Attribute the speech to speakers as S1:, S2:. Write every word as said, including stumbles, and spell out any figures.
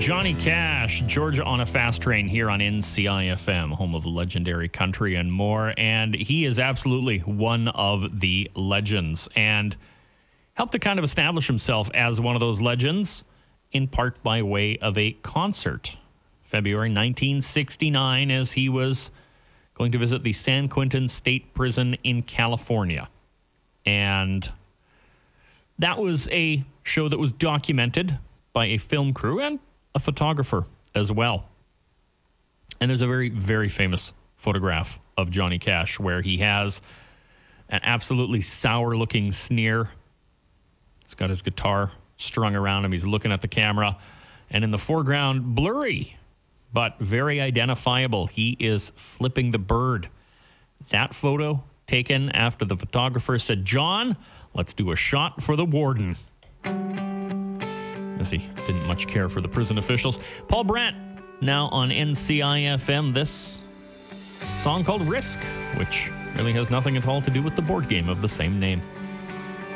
S1: Johnny Cash, Georgia on a Fast Train here on N C I F M, home of legendary country and more. And he is absolutely one of the legends and helped to kind of establish himself as one of those legends, in part by way of a concert. February nineteen sixty-nine, as he was going to visit the San Quentin State Prison in California. And that was a show that was documented by a film crew and a photographer as well. And there's a very, very famous photograph of Johnny Cash where he has an absolutely sour-looking sneer. He's got his guitar strung around him. He's looking at the camera. And in the foreground, blurry, but very identifiable, he is flipping the bird. That photo taken after the photographer said, "John, let's do a shot for the warden." As he didn't much care for the prison officials. Paul Brandt, now on N C I F M. This song called Risk, which really has nothing at all to do with the board game of the same name.